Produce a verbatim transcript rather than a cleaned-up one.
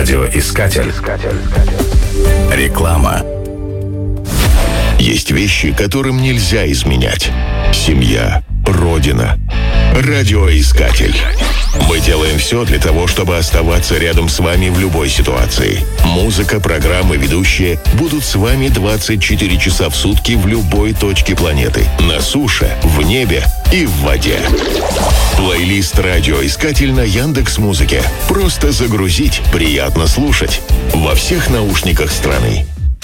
Радиоискатель. Реклама. Есть вещи, которым нельзя изменять. Семья, родина. Радиоискатель. Мы делаем все для того, чтобы оставаться рядом с вами в любой ситуации. Музыка, программы, ведущие будут с вами двадцать четыре часа в сутки в любой точке планеты. На суше, в небе и в воде. Плейлист «Радиоискатель» на Яндекс.Музыке. Просто загрузить, приятно слушать. Во всех наушниках страны.